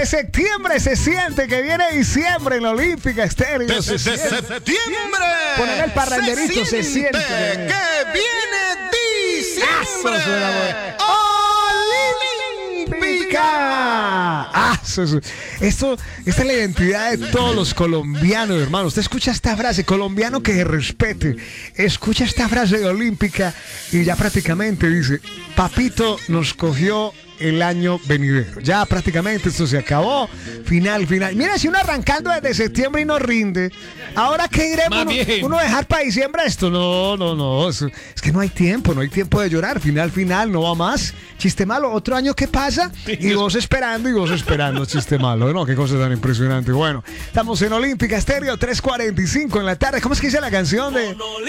Septiembre se siente que viene diciembre en la Olímpica Estéreo. Desde septiembre. Poner el parranderito se siente que viene diciembre. Olímpica. Esta es la identidad de todos los colombianos, hermano. Usted escucha esta frase, colombiano que se respete. Escucha esta frase de Olímpica y ya prácticamente dice, papito nos cogió el año venidero. Ya prácticamente esto se acabó. Final. Mira, si uno arrancando desde septiembre y no rinde, ¿ahora qué iremos? ¿Uno dejar para diciembre esto? No. Es que no hay tiempo de llorar. Final, no va más. Chiste malo, otro año que pasa y vos esperando, chiste malo, ¿no? Qué cosa tan impresionante. Bueno, estamos en Olímpica Estéreo, 3:45 en la tarde. ¿Cómo es que dice la canción de